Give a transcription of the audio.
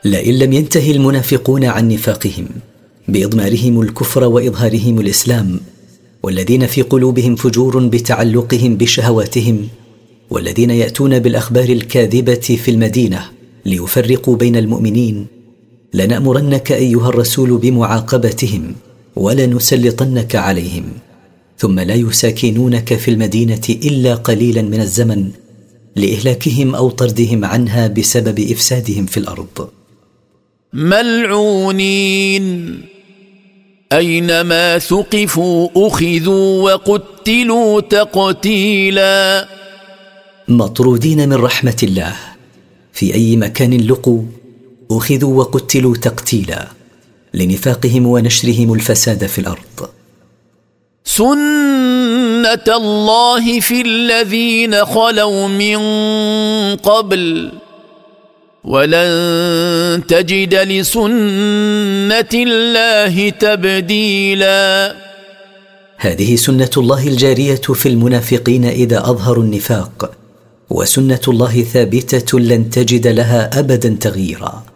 لئن لم ينتهي المنافقون عن نفاقهم بإضمارهم الكفر وإظهارهم الإسلام، والذين في قلوبهم فجور بتعلقهم بشهواتهم، والذين يأتون بالأخبار الكاذبة في المدينة ليفرقوا بين المؤمنين، لنأمرنك أيها الرسول بمعاقبتهم ولنسلطنك عليهم، ثم لا يساكنونك في المدينة إلا قليلا من الزمن لإهلاكهم أو طردهم عنها بسبب إفسادهم في الأرض. ملعونين أينما ثقفوا أخذوا وقتلوا تقتيلا. مطرودين من رحمة الله، في أي مكان لقوا أخذوا وقتلوا تقتيلا لنفاقهم ونشرهم الفساد في الأرض. سنة الله في الذين خلوا من قبل ولن تجد لسنة الله تبديلا. هذه سنة الله الجارية في المنافقين إذا أظهروا النفاق، وسنة الله ثابتة لن تجد لها أبدا تغييرا.